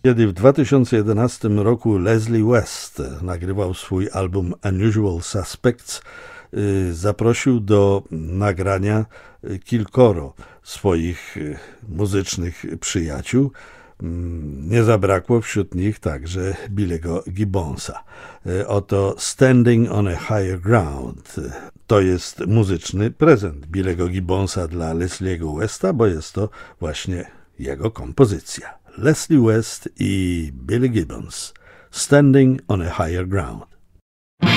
Kiedy w 2011 roku Leslie West nagrywał swój album Unusual Suspects, zaprosił do nagrania kilkoro swoich muzycznych przyjaciół. Nie zabrakło wśród nich także Billy'ego Gibbonsa. Oto Standing on a Higher Ground to jest muzyczny prezent Billy'ego Gibbonsa dla Leslie'ego Westa, bo jest to właśnie jego kompozycja. Leslie West i Billy Gibbons, Standing on a Higher Ground.